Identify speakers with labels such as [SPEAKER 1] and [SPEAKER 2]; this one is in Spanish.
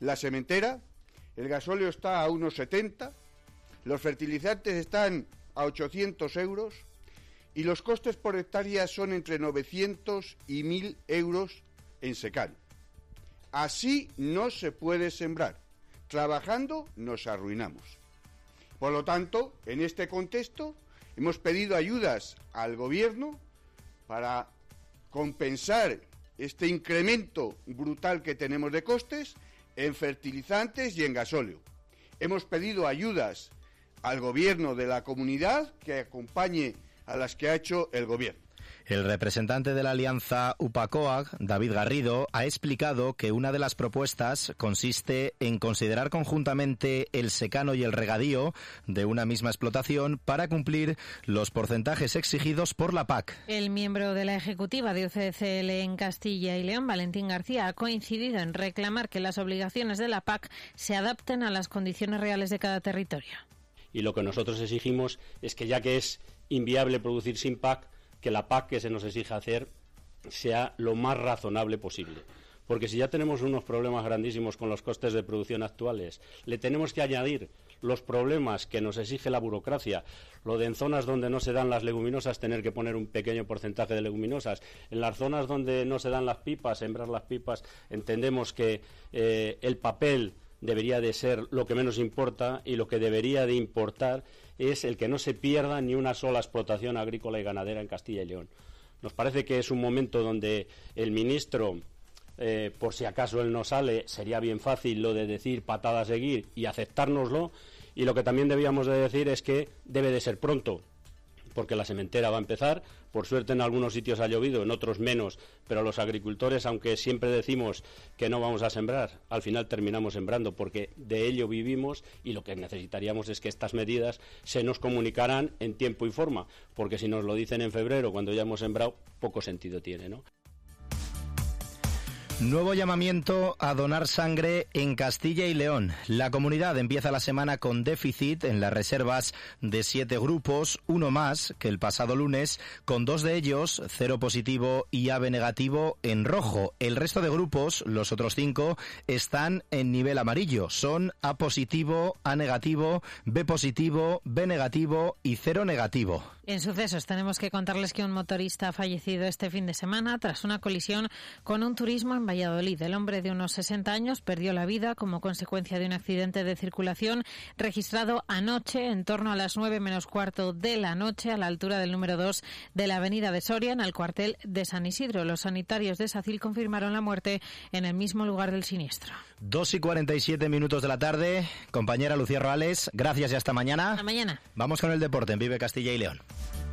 [SPEAKER 1] la sementera, el gasóleo está a unos 70, los fertilizantes están a 800 euros y los costes por hectárea son entre 900 y 1.000 euros en secano. Así no se puede sembrar. Trabajando nos arruinamos. Por lo tanto, en este contexto, hemos pedido ayudas al Gobierno para compensar este incremento brutal que tenemos de costes en fertilizantes y en gasóleo. Hemos pedido ayudas al Gobierno de la comunidad que acompañe a las que ha hecho el Gobierno.
[SPEAKER 2] El representante de la alianza UPA-COAG, David Garrido, ha explicado que una de las propuestas consiste en considerar conjuntamente el secano y el regadío de una misma explotación para cumplir los porcentajes exigidos por la PAC.
[SPEAKER 3] El miembro de la ejecutiva de UCCL en Castilla y León, Valentín García, ha coincidido en reclamar que las obligaciones de la PAC se adapten a las condiciones reales de cada territorio.
[SPEAKER 4] Y lo que nosotros exigimos es que, ya que es inviable producir sin PAC, que la PAC que se nos exige hacer sea lo más razonable posible. Porque si ya tenemos unos problemas grandísimos con los costes de producción actuales, le tenemos que añadir los problemas que nos exige la burocracia, lo de en zonas donde no se dan las leguminosas tener que poner un pequeño porcentaje de leguminosas, en las zonas donde no se dan las pipas, sembrar las pipas, entendemos que el papel debería de ser lo que menos importa, y lo que debería de importar es el que no se pierda ni una sola explotación agrícola y ganadera en Castilla y León. Nos parece que es un momento donde el ministro, por si acaso él no sale, sería bien fácil lo de decir patada a seguir y aceptárnoslo, y lo que también debíamos de decir es que debe de ser pronto, porque la sementera va a empezar. Por suerte en algunos sitios ha llovido, en otros menos, pero los agricultores, aunque siempre decimos que no vamos a sembrar, al final terminamos sembrando, porque de ello vivimos, y lo que necesitaríamos es que estas medidas se nos comunicaran en tiempo y forma, porque si nos lo dicen en febrero, cuando ya hemos sembrado, poco sentido tiene, ¿no?
[SPEAKER 2] Nuevo llamamiento a donar sangre en Castilla y León. La comunidad empieza la semana con déficit en las reservas de 7 grupos, uno más que el pasado lunes, con 2 de ellos, 0 positivo y AB negativo, en rojo. El resto de grupos, los otros 5, están en nivel amarillo. Son A positivo, A negativo, B positivo, B negativo y 0 negativo.
[SPEAKER 3] En sucesos tenemos que contarles que un motorista ha fallecido este fin de semana tras una colisión con un turismo en Valladolid. El hombre de unos 60 años perdió la vida como consecuencia de un accidente de circulación registrado anoche en torno a las 9 menos cuarto de la noche a la altura del número 2 de la avenida de Soria, en el cuartel de San Isidro. Los sanitarios de SACIL confirmaron la muerte en el mismo lugar del siniestro.
[SPEAKER 2] 2:47 de la tarde. Compañera Lucía Roales, gracias y hasta mañana.
[SPEAKER 3] Hasta mañana.
[SPEAKER 2] Vamos con el deporte en Vive Castilla y León.